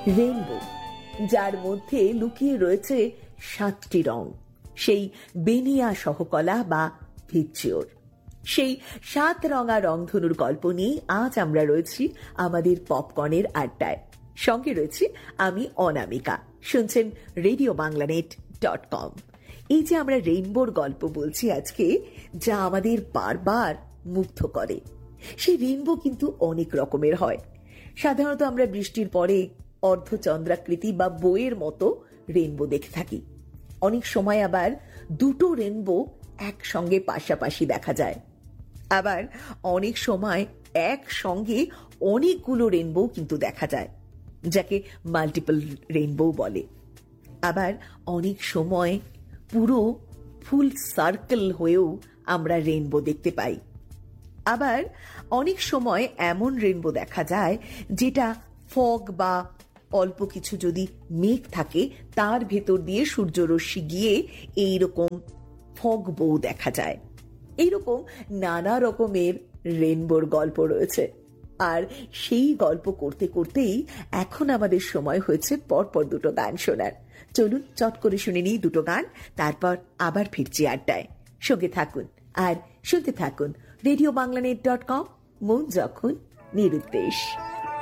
Rainbow, যার মধ্যে লুকিয়ে রয়েছে 7টি রং, সেই বেনিয়া সহকলা বা ভিজ্জিওর। সেই 7 রঙা রংধনুর গল্প নিয়ে আজ আমরা রয়েছি আমাদের পপকর্নের আড্ডায়। সঙ্গে রয়েছি আমি অনামিকা। শুনছেন RadioBanglaNet.com। এই যে আমরা রেইনবোর গল্প বলছি আজকে, যা আমাদের বারবার মুগ্ধ করে, সেই রেইনবো কিন্তু অনেক রকমের হয়। সাধারণত আমরা বৃষ্টির পরে অর্ধচন্দ্রাকৃতি বা বইয়ের মতো রেইনবো দেখে থাকি। অনেক সময় আবার দুটো রেইনবো একসঙ্গে পাশাপাশি দেখা যায়। আবার অনেক সময় একসঙ্গে অনেকগুলো রেইনবো কিন্তু দেখা যায়, যাকে মাল্টিপল রেইনবো বলে। আবার অনেক সময় পুরো ফুল সার্কেল হয়েও আমরা রেইনবো দেখতে পাই। আবার অনেক সময় এমন রেইনবো দেখা যায় যেটা ফগ বা অল্প কিছু যদি মেঘ থাকে তার ভেতর দিয়ে সূর্যরশ্মি গিয়ে এইরকম ফগ বো দেখা যায়। এইরকম নানা রকমের রেইনবোর গল্প রয়েছে। আর সেই গল্প করতে করতেই এখন আমাদের সময় হয়েছে পরপর দুটো গান শোনার। চলুন চট করে শুনে নিই দুটো গান, তারপর আবার ফিরছি আড্ডায়। সঙ্গে থাকুন আর শুনতে থাকুন RadioBanglaNet.com, মন যখন নিরুদ্দেশ।